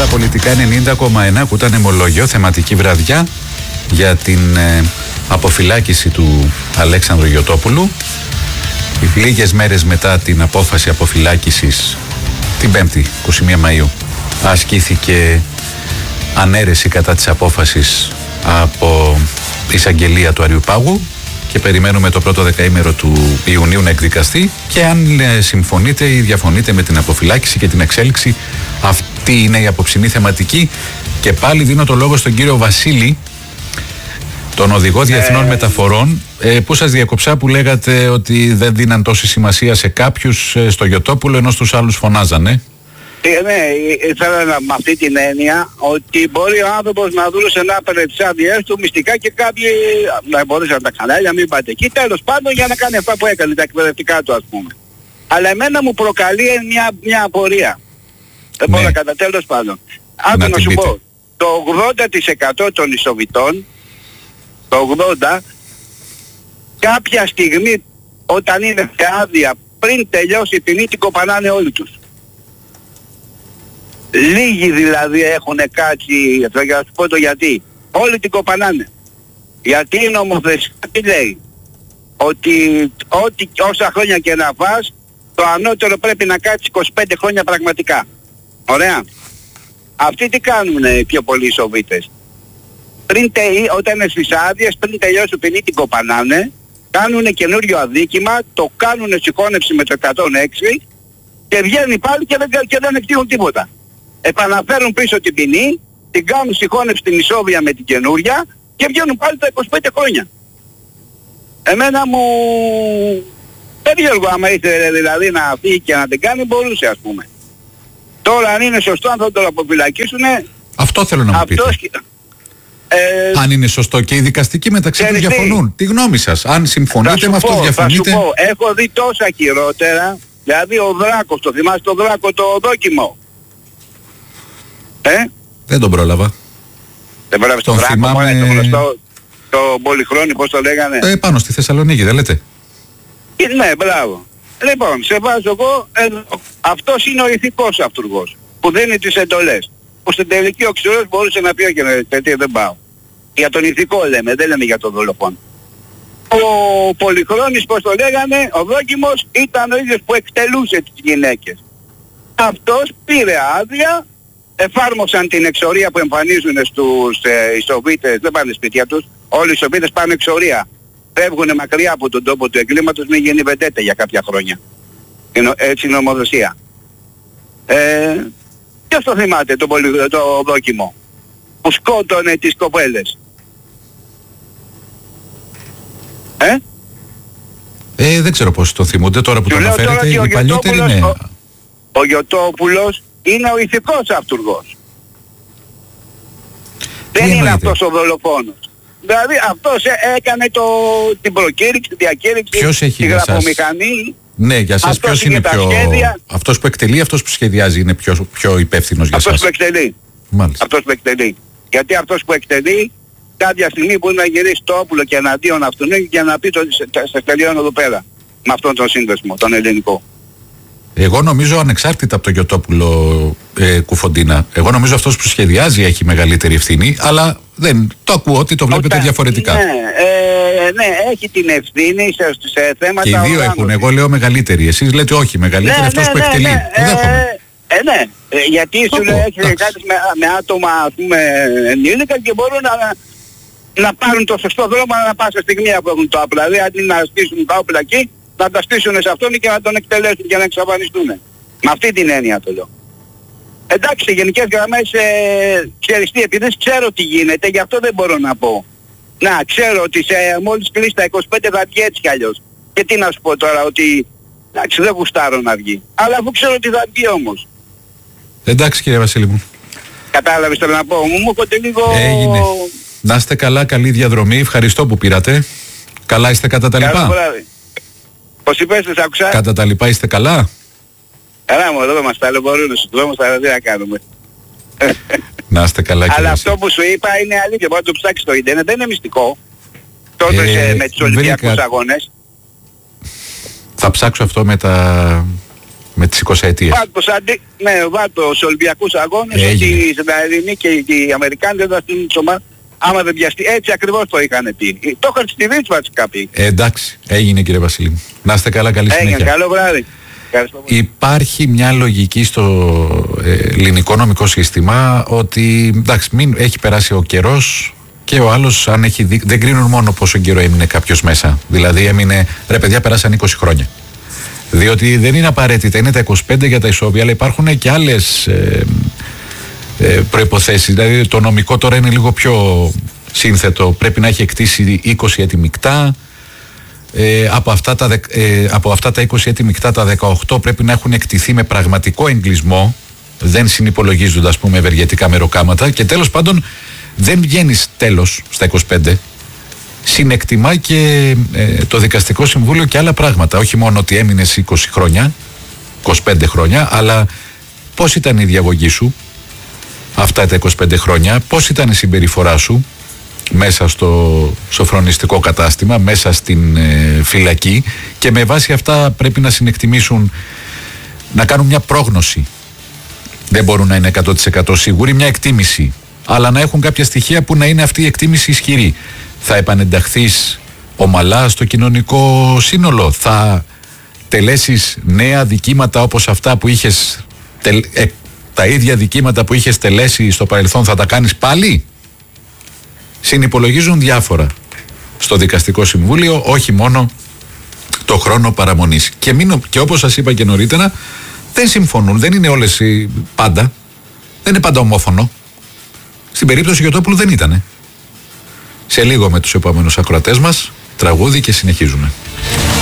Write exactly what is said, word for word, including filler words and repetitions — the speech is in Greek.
Παραπολιτικά ενενήντα κόμμα ένα, που ήταν αιμολόγιο, θεματική βραδιά για την ε, αποφυλάκηση του Αλέξανδρου Γιωτόπουλου. Λίγες μέρες μετά την απόφαση αποφυλάκησης, την Πέμπτη, είκοσι μία Μαΐου, ασκήθηκε ανέρεση κατά της απόφασης από εισαγγελία του Αριουπάγου και περιμένουμε το πρώτο δεκαήμερο του Ιουνίου να εκδικαστεί, και αν ε, συμφωνείτε ή διαφωνείτε με την αποφυλάκηση και την εξέλιξη, αυτή είναι η απόψινή θεματική. Και πάλι δίνω το λόγο στον κύριο Βασίλη, τον οδηγό διεθνών ε... μεταφορών, ε, που σας διακοψά, που λέγατε ότι δεν δίναν τόση σημασία σε κάποιους ε, στο Γιωτόπουλο, ενώ στους άλλους φωνάζανε. Ε, ναι, ήθελα να, με αυτή την έννοια ότι μπορεί ο άνθρωπος να δούλωσε να έπαιρνε τις άδειές του μυστικά και κάποιοι να μπορούσαν τα κανάλια, μην πάτε εκεί, τέλος πάντων, για να κάνει αυτά που έκανε, τα εκπαιδευτικά του, ας πούμε. Αλλά εμένα μου προκαλεί μια, μια απορία. Δεν μπορώ να κατά, τέλος πάντων. Άκου να σου πείτε. πω, το ογδόντα τοις εκατό των ισοβητών, το ογδόντα, κάποια στιγμή όταν είναι σε άδεια πριν τελειώσει η ποινή, την κοπανάνε όλοι τους. Λίγοι δηλαδή έχουν κάτσει, θα σου πω το γιατί. Όλοι την κοπανάνε. Γιατί η νομοθεσία τι λέει? Ότι ό,τι, όσα χρόνια και να φας, το ανώτερο πρέπει να κάτσει είκοσι πέντε χρόνια πραγματικά. Ωραία. Αυτοί τι κάνουνε οι πιο πολλοί ισοβίτες? Πριν τε, όταν είναι στις άδειες, πριν τελειώσει ποινή, την κοπανάνε, κάνουνε καινούριο αδίκημα, το κάνουνε συγχώνευση με το εκατόν έξι και βγαίνουν πάλι και δεν, και δεν εκτείουν τίποτα. Επαναφέρουν πίσω την ποινή, την κάνουν συγχώνευση την ισόβια με την καινούρια και βγαίνουν πάλι τα είκοσι πέντε χρόνια. Εμένα μου περίεργο, άμα ήθελε δηλαδή να φύγει και να την κάνει, μπορούσε, ας πούμε. Τώρα αν είναι σωστό, αν θα τον αποφυλακίσουνε, αυτό θέλω να μου πείτε. Ε, αν είναι σωστό, και οι δικαστικοί μεταξύ τους διαφωνούν. Τι γνώμη σας? Αν συμφωνείτε με αυτό, διαφωνείτε? Θα σου πω, έχω δει τόσα χειρότερα. Δηλαδή ο Δράκος, το θυμάσαι το Δράκο το δόκιμο? Ε? Δεν τον πρόλαβα. Δεν πρόλαβες τον Δράκο, θυμάμαι... μόνο το γνωστό, το Πολυχρόνι, πώς το λέγανε? Ε, πάνω στη Θεσσαλονίκη, δεν λέτε? Ε, ναι, μπράβο. Λοιπόν, σε βάζω εγώ εδώ. Αυτός είναι ο ηθικός αυτούργος που δίνει τις εντολές. Που στην τελική ο ξηρός μπορούσε να πει όχι, γιατί δεν πάω. Για τον ηθικό λέμε, δεν λέμε για τον δολοφόνο. Ο Πολυχρόνης, πώς το λέγανε, ο δόκιμος, ήταν ο ίδιος που εκτελούσε τις γυναίκες. Αυτός πήρε άδεια, εφάρμοσαν την εξορία που εμφανίζουν στους ε, ισοβίτες, δεν πάνε σπίτια τους, όλοι οι ισοβίτες πάνε εξορία. Φεύγουν μακριά από τον τόπο του εγκλήματος, μην γίνει βεντέτε για κάποια χρόνια. Έτσι είναι η νομοθεσία. Ε, ποιος το θυμάται το, πολυ... το δόκιμο που σκότωνε τις κοπέλες? Ε? Ε, δεν ξέρω πώς το θυμούνται τώρα που το αναφέρετε. Οι παλιότεροι είναι... Ο, ο Γιωτόπουλος είναι ο ηθικός αυτούργος. Δεν είναι αυτός ο δολοφόνος. Δηλαδή αυτός έκανε το, την προκήρυξη, τη διακήρυξη, ποιος έχει τη γραφομηχανή. Ναι, για σας ποιος είναι πιο... Σχέδια. Αυτός που εκτελεί, αυτός που σχεδιάζει είναι πιο, πιο υπεύθυνος για αυτός σας? Αυτός που εκτελεί. Μάλιστα. Αυτός που εκτελεί. Γιατί αυτός που εκτελεί κάποια στιγμή μπορεί να γυρίσει το όπουλο και εναντίον αυτού για να πει το σε τελειώνω εδώ πέρα. Με αυτόν τον σύνδεσμο, τον ελληνικό. Εγώ νομίζω ανεξάρτητα από τον Γιωτόπουλο, ε, Κουφοντίνα, εγώ νομίζω αυτός που σχεδιάζει έχει μεγαλύτερη ευθύνη, αλλά δεν το ακούω ότι το βλέπετε Όταν, διαφορετικά. Ναι, ε, ναι, έχει την ευθύνη σε, σε θέματα... Και οι δύο έχουν, εγώ λέω μεγαλύτερη, εσείς λέτε όχι, μεγαλύτερη ναι, αυτός ναι, που ναι, εκτελεί. Ναι, ε, ε, ναι, ε, γιατί σου λέει έχει κάτι με, με άτομα, ας πούμε, ενήλικα και μπορούν να, να πάρουν το σωστό δρόμο να πάσα στιγμή που έχουν το όπλα. Δηλαδή αντί να στήσουν τα όπλα εκεί, να τα στήσουν σε αυτόν και να τον εκτελέσουν και να εξαφανιστούν. Με αυτή την έννοια το λέω. Εντάξει, σε γενικές γραμμές, ε, ξέρεις τι, επειδή ξέρω τι γίνεται, γι' αυτό δεν μπορώ να πω. Να, ξέρω ότι σε, μόλις κλείσει τα είκοσι πέντε θα βγει έτσι κι αλλιώς. Και τι να σου πω τώρα, ότι εντάξει, δεν γουστάρω να βγει. Αλλά αφού ξέρω ότι θα βγει όμως. Εντάξει κύριε Βασίλη μου. Κατάλαβες τώρα να πω, μου μου έρχονται λίγο... Έγινε. Να είστε καλά, καλή διαδρομή, ευχαριστώ που πήρατε. Καλά είστε κατά τα λοιπά? Πώς είπες, δεν σ' άκουσα? Κατά τα λοιπά είστε καλά? Καλά μου, εδώ μας ταλαιπωρούν στους δρόμους, αλλά δεν θα κάνουμε. Να είστε καλά κύριε. Αλλά αυτό που σου είπα είναι αλήθεια, μπορεί να το ψάξεις στο ίντερνετ, δεν είναι μυστικό. Τότε ε, με τους Ολυμπιακούς βρήκα... αγώνες. Θα ψάξω αυτό με τα... με τις εικοσαετίες. Βάτος, αντί, ναι, βάτος Ολυμπιακούς αγώνες, ότι οι Ισραηλινοί και οι Αμερικάνοι δεν θα στείλουν τις ομάδες άμα δεν βιαστεί. Έτσι ακριβώς το είχαν πει. Το είχαν στη ρίσβαση κάποιοι. Ε, εντάξει, έγινε κύριε Βασίλη. Να είστε καλά, καλή συνέχεια. Έγινε, καλό βράδυ. Υπάρχει μια λογική στο ε, ελληνικό νομικό σύστημα ότι εντάξει, μην έχει περάσει ο καιρός και ο άλλος αν έχει δει, δεν κρίνουν μόνο πόσο καιρό έμεινε κάποιος μέσα. Δηλαδή έμεινε, ρε παιδιά, περάσαν είκοσι χρόνια. Διότι δεν είναι απαραίτητα, είναι τα είκοσι πέντε για τα ισόβια, αλλά υπάρχουν και άλλες ε, ε, προϋποθέσεις. Δηλαδή το νομικό τώρα είναι λίγο πιο σύνθετο. Πρέπει να έχει εκτίσει είκοσι έτη μεικτά. Ε, από, αυτά τα, ε, από αυτά τα είκοσι έτη μεικτά, τα δεκαοκτώ πρέπει να έχουν εκτιθεί με πραγματικό εγκλισμό, δεν συνυπολογίζονται, ας πούμε, ευεργετικά μεροκάματα, και τέλος πάντων δεν βγαίνεις τέλος στα είκοσι πέντε. Συνεκτιμά και ε, το δικαστικό συμβούλιο και άλλα πράγματα. Όχι μόνο ότι έμεινες είκοσι χρόνια, είκοσι πέντε χρόνια, αλλά πώς ήταν η διαγωγή σου αυτά τα είκοσι πέντε χρόνια, πώς ήταν η συμπεριφορά σου μέσα στο σοφρονιστικό κατάστημα, μέσα στην ε, φυλακή, και με βάση αυτά πρέπει να συνεκτιμήσουν, να κάνουν μια πρόγνωση. Δεν μπορούν να είναι εκατό τοις εκατό σίγουροι, μια εκτίμηση, αλλά να έχουν κάποια στοιχεία που να είναι αυτή η εκτίμηση ισχυρή. Θα επανενταχθείς ομαλά στο κοινωνικό σύνολο, θα τελέσεις νέα δικήματα όπως αυτά που είχες, τελ, ε, τα ίδια δικήματα που είχες τελέσει στο παρελθόν θα τα κάνεις πάλι. Συνυπολογίζουν διάφορα στο δικαστικό συμβούλιο, όχι μόνο το χρόνο παραμονής. Και, μην, και όπως σας είπα και νωρίτερα, δεν συμφωνούν, δεν είναι όλες οι, πάντα, δεν είναι πάντα ομόφωνο. Στην περίπτωση Γιωτόπουλου δεν ήτανε. Σε λίγο με τους επόμενους ακροατές μας, τραγούδι και συνεχίζουμε.